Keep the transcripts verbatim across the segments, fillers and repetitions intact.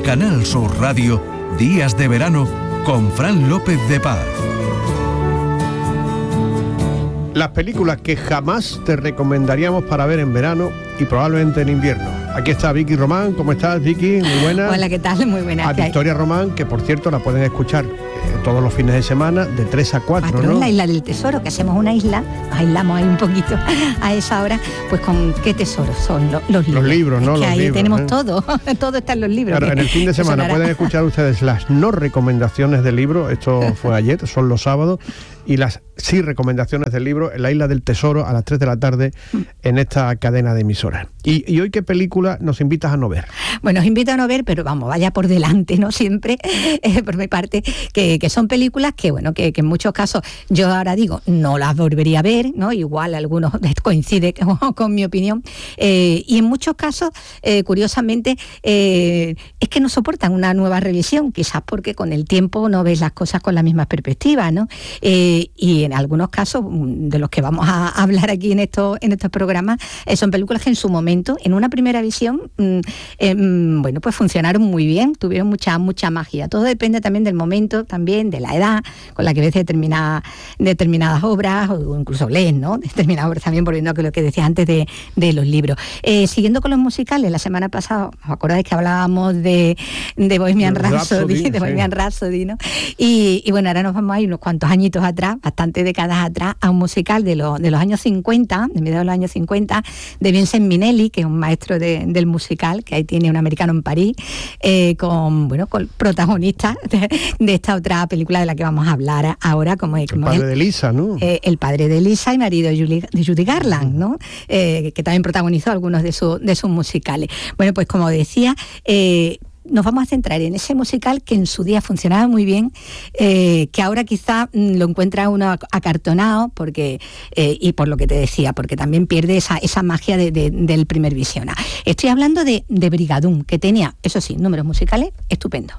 Canal Sur Radio, Días de Verano, con Fran López de Paz. Las películas que jamás te recomendaríamos para ver en verano y probablemente en invierno. Aquí está Vicky Román. ¿Cómo estás, Vicky? Muy buena. Hola, ¿qué tal? Muy buena. A Victoria Román, que por cierto la pueden escuchar eh, todos los fines de semana de tres a cuatro, Cuatro, ¿no? En la Isla del Tesoro, que hacemos una isla, nos aislamos ahí un poquito a esa hora, pues con qué tesoros son lo, los libros. Los libros, ¿no? Es que los ahí libros, tenemos ¿eh? todo, todo está en los libros. Claro, en el fin de semana sonará. pueden escuchar ustedes las no recomendaciones del libro, esto fue ayer, son los sábados, y las sí recomendaciones del libro en la Isla del Tesoro a las tres de la tarde en esta cadena de emisoras. Y, y hoy, ¿qué película nos invitas a no ver? Bueno, os invito a no ver, pero vamos, vaya por delante, ¿no? Siempre, eh, por mi parte, que, que son películas que, bueno, que, que en muchos casos, yo ahora digo, no las volvería a ver, ¿no? Igual algunos coincide con, con mi opinión. Eh, y en muchos casos, eh, curiosamente, eh, es que no soportan una nueva revisión, quizás porque con el tiempo no ves las cosas con la misma perspectiva, ¿no? Eh, y en algunos casos, de los que vamos a hablar aquí en estos, en estos programas, eh, son películas que en su momento, en una primera visión, mm, eh, bueno, pues funcionaron muy bien, tuvieron mucha mucha magia. Todo depende también del momento, también de la edad con la que ves determinadas determinadas obras, o incluso lees, ¿no? Determinadas obras, también volviendo a lo que decía antes de, de los libros. Eh, siguiendo con los musicales, la semana pasada, ¿os acordáis que hablábamos de, de Bohemian Rhapsody, Rhapsody, de sí. Bohemian Rhapsody, ¿no? Y, y bueno, ahora nos vamos a ir unos cuantos añitos atrás, bastantes décadas atrás, a un musical de, lo, de los años cincuenta, de mediados de los años cincuenta, de Vincent Minnelli, que es un maestro de, del musical, que ahí tiene Un americano en París, eh, con, bueno, con protagonistas de, de esta otra película de la que vamos a hablar ahora, como, El como padre él, de Lisa, ¿no? eh, el padre de Lisa y marido de Julie, de Judy Garland, ¿no? Eh, que también protagonizó algunos de, su, de sus musicales. Bueno, pues como decía, eh, nos vamos a centrar en ese musical que en su día funcionaba muy bien, eh, que ahora quizá mm, lo encuentra uno acartonado, porque eh, y por lo que te decía, porque también pierde esa, esa magia de, de, del primer visiona. Estoy hablando de, de Brigadoon, que tenía, eso sí, números musicales estupendos.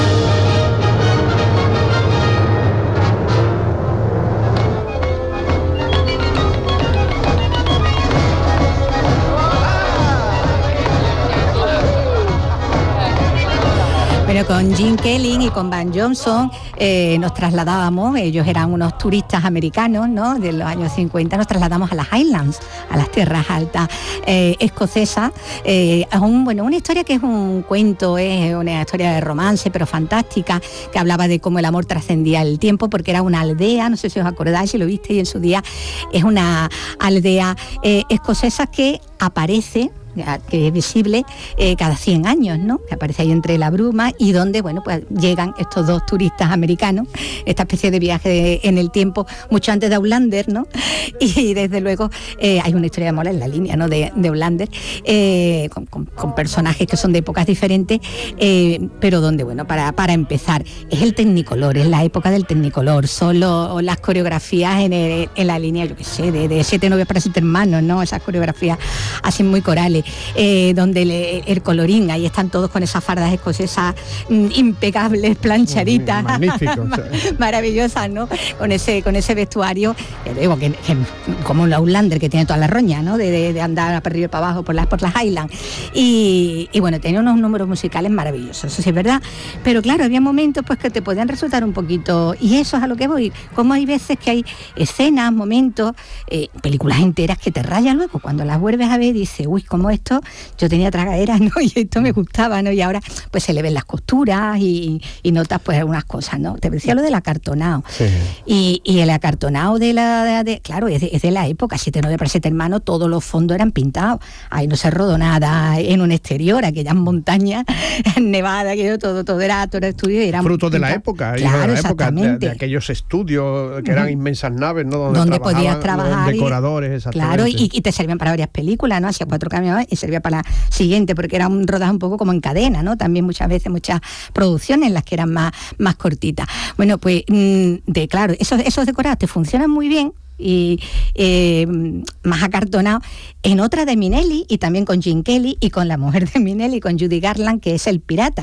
Bueno, con Gene Kelly y con Van Johnson eh, nos trasladábamos, ellos eran unos turistas americanos, ¿no?, de los años cincuenta, nos trasladamos a las Highlands, a las tierras altas eh, escocesas. Eh, es un, bueno, una historia que es un cuento, es una historia de romance, pero fantástica, que hablaba de cómo el amor trascendía el tiempo, porque era una aldea, no sé si os acordáis, si lo visteis en su día, es una aldea eh, escocesa que aparece, que es visible eh, cada cien años, ¿no? Que aparece ahí entre la bruma, y donde, bueno, pues llegan estos dos turistas americanos, esta especie de viaje de, en el tiempo, mucho antes de Outlander, ¿no? Y desde luego eh, hay una historia de amor en la línea, ¿no?, de, de Outlander, eh, con, con, con personajes que son de épocas diferentes, eh, pero donde, bueno, para, para empezar, es el Technicolor, es la época del Technicolor, son lo, las coreografías en, el, en la línea, yo qué sé, de, de Siete novias para siete hermanos, ¿no? Esas coreografías así muy corales. Eh, donde le, el colorín, ahí están todos con esas fardas escocesas mm, impecables, planchaditas, magnífico, ma- maravillosas, ¿no? Con ese con ese vestuario, eh, digo, que, que, como el Outlander, que tiene toda la roña, ¿no?, de, de, de andar para arriba y para abajo por las por las Highlands. Y, y bueno, tenía unos números musicales maravillosos, eso sí es verdad. Pero claro, había momentos pues que te podían resultar un poquito, y eso es a lo que voy, como hay veces que hay escenas, momentos, eh, películas enteras que te rayan luego, cuando las vuelves a ver y dices, uy, cómo esto, yo tenía tragaderas, ¿no?, y esto me gustaba, ¿no?, y ahora pues se le ven las costuras y, y notas pues algunas cosas, ¿no? Te decía lo del acartonado. Sí. Y, y el acartonado de la, de, de, claro, es de, es de la época, Siete novias para siete hermanos, todos los fondos eran pintados, ahí no se rodó nada en un exterior, aquellas montañas nevadas, aquello, todo, todo era, todo era estudio, y eran fruto de la pintados. época, Claro, de la época de, exactamente. de aquellos estudios que eran uh-huh. inmensas naves, ¿no?, donde, donde podías trabajar, los decoradores, exactamente. Claro, y, y te servían para varias películas, ¿no? Hacía cuatro camiones y servía para la siguiente, porque era un rodaje un poco como en cadena, ¿no? También muchas veces, muchas producciones en las que eran más, más cortitas. Bueno, pues, de claro, esos, esos decorados te funcionan muy bien, y eh, más acartonado, en otra de Minnelli, y también con Gene Kelly, y con la mujer de Minnelli, con Judy Garland, que es el pirata.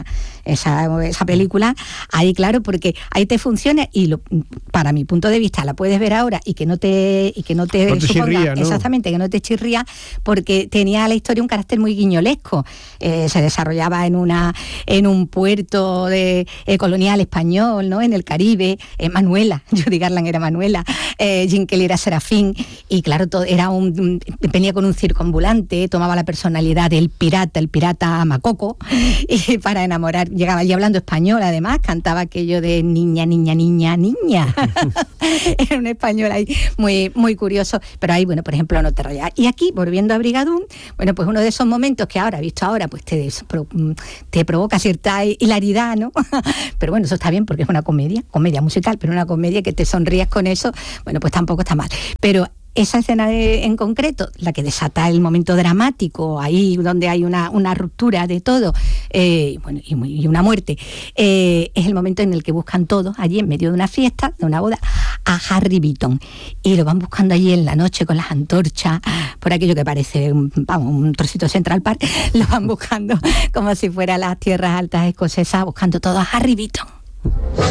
esa, esa película, ahí claro, porque ahí te funciona y lo, para mi punto de vista la puedes ver ahora y que no te y que no te, no te suponga, chirría, ¿no? Exactamente, que no te chirría, porque tenía la historia un carácter muy guiñolesco. Eh, se desarrollaba en una en un puerto de, eh, colonial español, ¿no? En el Caribe. eh, Manuela, Judy Garland era Manuela, eh, Gene Kelly era Serafín, y claro, todo era un, venía con un circo ambulante, tomaba la personalidad del pirata, el pirata Macoco, y para enamorar, llegaba allí hablando español, además, cantaba aquello de niña, niña, niña, niña. Era un español ahí muy, muy curioso, pero ahí, bueno, por ejemplo, no te rayas. Y aquí, volviendo a Brigadoon, bueno, pues uno de esos momentos que ahora, visto ahora, pues te, te provoca cierta hilaridad, ¿no? Pero bueno, eso está bien porque es una comedia, comedia musical, pero una comedia que te sonrías con eso, bueno, pues tampoco está mal. Pero esa escena de, en concreto, la que desata el momento dramático, ahí donde hay una, una ruptura de todo, eh, bueno, y, y una muerte, eh, es el momento en el que buscan todos, allí en medio de una fiesta, de una boda, a Harry Beaton. Y lo van buscando allí en la noche con las antorchas, por aquello que parece un, vamos, un trocito de Central Park, lo van buscando como si fuera las tierras altas escocesas, buscando todo a Harry Beaton.